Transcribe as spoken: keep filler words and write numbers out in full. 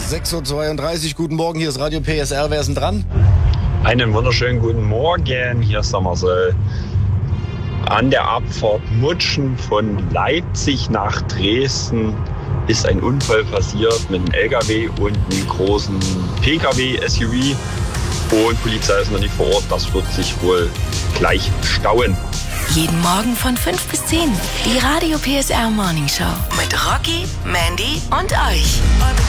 sechs Uhr zweiunddreißig, guten Morgen, hier ist Radio P S R, wer ist denn dran? Einen wunderschönen guten Morgen, hier ist der Marcel. An der Abfahrt Mutschen von Leipzig nach Dresden ist ein Unfall passiert mit einem L K W und einem großen P K W, S U V. Und Polizei ist noch nicht vor Ort, das wird sich wohl gleich stauen. Jeden Morgen von fünf bis zehn, die Radio P S R Morning Show mit Rocky, Mandy und euch.